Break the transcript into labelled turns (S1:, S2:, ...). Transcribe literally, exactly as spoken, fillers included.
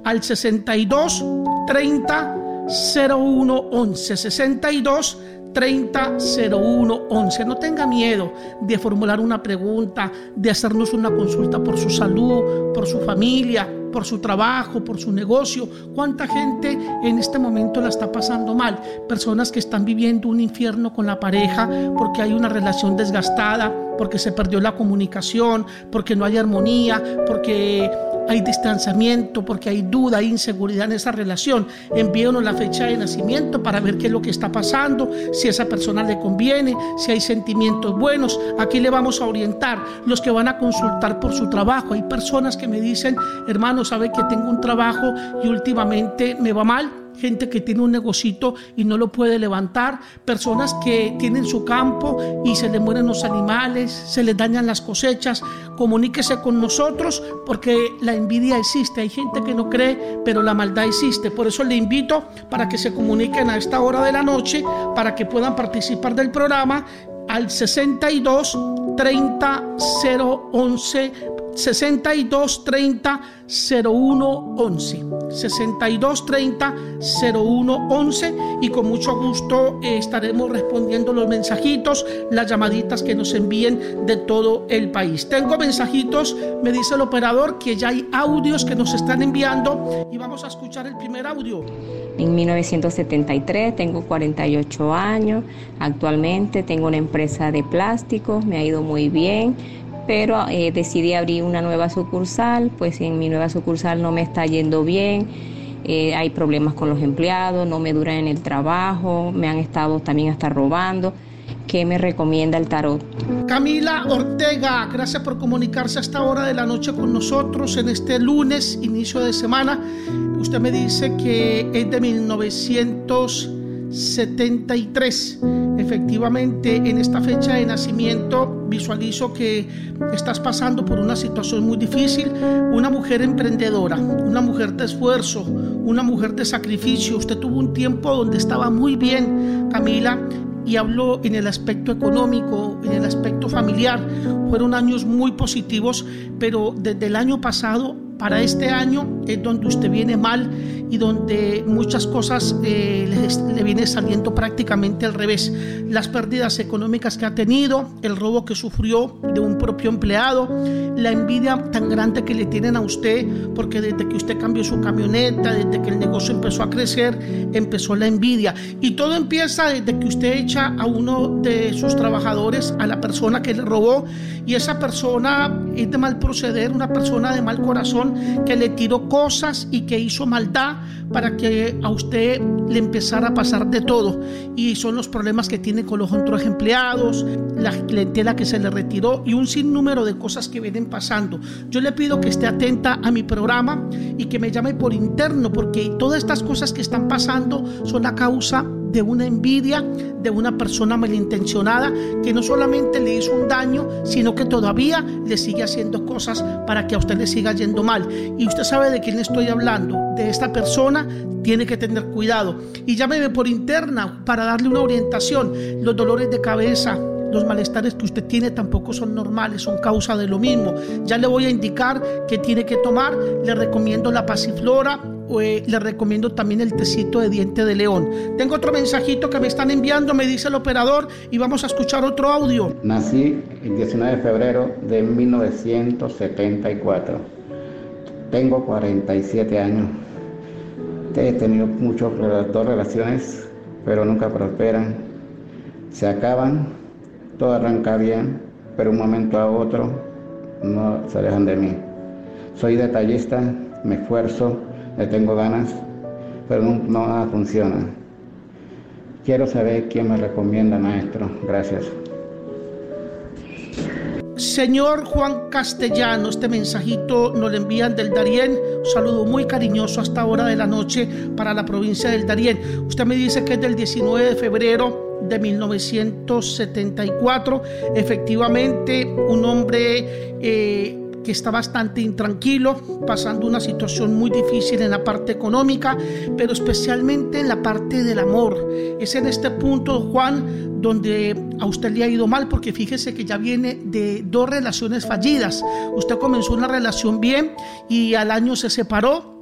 S1: al sesenta y dos treinta cero uno once, sesenta y dos treinta cero uno once. No tenga miedo de formular una pregunta, de hacernos una consulta por su salud, por su familia, por su trabajo, por su negocio. ¿Cuánta gente en este momento la está pasando mal? Personas que están viviendo un infierno con la pareja porque hay una relación desgastada, porque se perdió la comunicación, porque no hay armonía, porque hay distanciamiento, porque hay duda, hay inseguridad en esa relación. Envíenos la fecha de nacimiento para ver qué es lo que está pasando, si a esa persona le conviene, si hay sentimientos buenos. Aquí le vamos a orientar. Los que van a consultar por su trabajo, hay personas que me dicen: hermano, sabe que tengo un trabajo y últimamente me va mal. Gente que tiene un negocito y no lo puede levantar, personas que tienen su campo y se les mueren los animales, se les dañan las cosechas. Comuníquese con nosotros porque la envidia existe. Hay gente que no cree, pero la maldad existe. Por eso le invito para que se comuniquen a esta hora de la noche, para que puedan participar del programa al sesenta y dos treinta cero once, sesenta y dos treinta cero uno once, sesenta y dos treinta cero uno once, y con mucho gusto eh, estaremos respondiendo los mensajitos, las llamaditas que nos envíen de todo el país. Tengo mensajitos, me dice el operador que ya hay audios que nos están enviando y vamos a escuchar el primer audio.
S2: En mil novecientos setenta y tres, tengo cuarenta y ocho años, actualmente tengo una empresa de plásticos, me ha ido muy bien, pero eh, decidí abrir una nueva sucursal, pues en mi nueva sucursal no me está yendo bien, eh, hay problemas con los empleados, no me duran en el trabajo, me han estado también hasta robando. ¿Qué me recomienda el tarot?
S1: Camila Ortega, gracias por comunicarse a esta hora de la noche con nosotros en este lunes, inicio de semana. Usted me dice que es de mil novecientos setenta y tres. Efectivamente, en esta fecha de nacimiento visualizo que estás pasando por una situación muy difícil. Una mujer emprendedora, una mujer de esfuerzo, una mujer de sacrificio. Usted tuvo un tiempo donde estaba muy bien, Camila, y hablo en el aspecto económico, en el aspecto familiar. Fueron años muy positivos, pero desde el año pasado para este año es donde usted viene mal y donde muchas cosas eh, le, le viene saliendo prácticamente al revés. Las pérdidas económicas que ha tenido, el robo que sufrió de un propio empleado, la envidia tan grande que le tienen a usted, porque desde que usted cambió su camioneta, desde que el negocio empezó a crecer, empezó la envidia. Y todo empieza desde que usted echa a uno de sus trabajadores, a la persona que le robó, y esa persona es de mal proceder, una persona de mal corazón, que le tiró cosas y que hizo maldad para que a usted le empezara a pasar de todo. Y son los problemas que tiene con los otros empleados, la clientela que se le retiró y un sinnúmero de cosas que vienen pasando. Yo le pido que esté atenta a mi programa y que me llame por interno, porque todas estas cosas que están pasando son a causa de una envidia, de una persona malintencionada que no solamente le hizo un daño, sino que todavía le sigue haciendo cosas para que a usted le siga yendo mal. Y usted sabe de quién estoy hablando, de esta persona. Tiene que tener cuidado y llámeme por interna para darle una orientación. Los dolores de cabeza, los malestares que usted tiene tampoco son normales, son causa de lo mismo. Ya le voy a indicar qué tiene que tomar. Le recomiendo la pasiflora, o eh, le recomiendo también el tecito de diente de león. Tengo otro mensajito que me están enviando, me dice el operador, y vamos a escuchar otro audio.
S3: Nací el diecinueve de febrero de mil novecientos setenta y cuatro. Tengo cuarenta y siete años. He tenido muchas dos relaciones, pero nunca prosperan. Se acaban, todo arranca bien, pero un momento a otro no se alejan de mí. Soy detallista, me esfuerzo, le tengo ganas, pero no, no nada funciona. Quiero saber quién me recomienda, maestro. Gracias.
S1: Señor Juan Castellano, este mensajito nos lo envían del Darién. Un saludo muy cariñoso a esta hora de la noche para la provincia del Darién. Usted me dice que es del diecinueve de febrero de mil novecientos setenta y cuatro. Efectivamente, un hombre eh, que está bastante intranquilo, pasando una situación muy difícil en la parte económica, pero especialmente en la parte del amor. Es en este punto, Juan, donde a usted le ha ido mal, porque fíjese que ya viene de dos relaciones fallidas. Usted comenzó una relación bien y al año se separó.